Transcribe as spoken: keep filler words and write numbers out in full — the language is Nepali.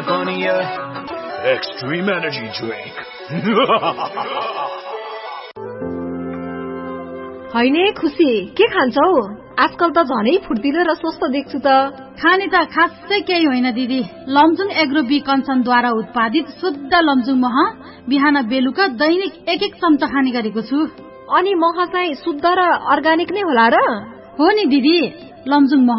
Funny Extreme Energy Drink. हैने खुसी के खान्छौ? आजकल त झनै फुर्तिलो र स्वस्थ देख्छु त। खाने त खासै केही होइन दिदी। लमजुङ एग्रो बी कञ्चनद्वारा उत्पादित शुद्ध लमजुङ मह बिहान बेलुका दैनिक एक एक चम्चा खाने गरेको छु। अनि मह चाहिँ शुद्ध र अर्गानिक नै होला र? हो नि दिदी, लमजुङ मह